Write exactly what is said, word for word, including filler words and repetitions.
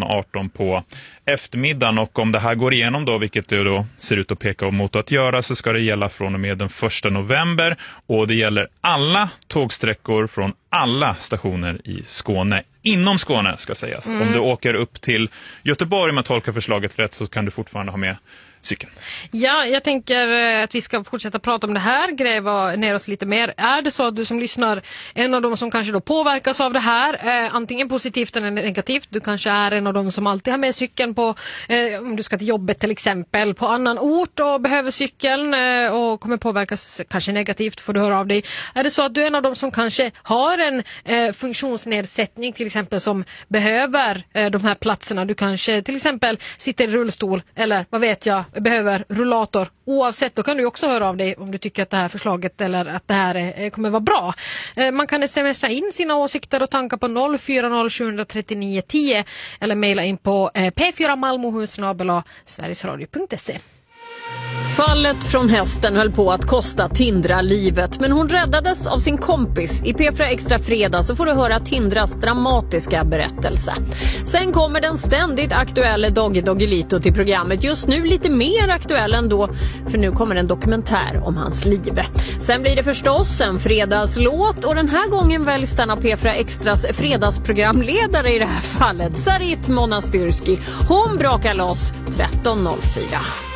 arton på eftermiddagen. Och om det här går igenom då, vilket det då ser ut att peka mot att göra, så ska det gälla från och med den första november. Och det gäller alla tågsträckor från alla stationer i Skåne. Inom Skåne ska sägas. Mm. Om du åker upp till Göteborg, om man tolkar förslaget rätt, så kan du fortfarande ha med cykeln. Ja, jag tänker att vi ska fortsätta prata om det här, gräva ner oss lite mer. Är det så att du som lyssnar, en av dem som kanske då påverkas av det här, eh, antingen positivt eller negativt, du kanske är en av dem som alltid har med cykeln på, eh, om du ska till jobbet till exempel, på annan ort och behöver cykeln eh, och kommer påverkas kanske negativt, får du höra av dig. Är det så att du är en av dem som kanske har en eh, funktionsnedsättning till exempel, som behöver eh, de här platserna, du kanske till exempel sitter i rullstol eller vad vet jag, behöver rullator. Oavsett, då kan du också höra av dig om du tycker att det här förslaget eller att det här är, kommer vara bra. Eh, man kan smsa in sina åsikter och tankar på noll fyra noll sju tre nio ett noll eller mejla in på eh, p fyra malmohus snabel-a sverigesradio punkt se. Fallet från hästen höll på att kosta Tindra livet, men hon räddades av sin kompis. I P fyra Extra Fredag så får du höra Tindras dramatiska berättelse. Sen kommer den ständigt aktuella Doggy Doggelito till programmet. Just nu lite mer aktuell ändå, för nu kommer en dokumentär om hans liv. Sen blir det förstås en fredagslåt, och den här gången väljs den av P fyra Extras fredagsprogramledare i det här fallet, Sarit Monastyrski. Hon brakar loss tretton noll fyra.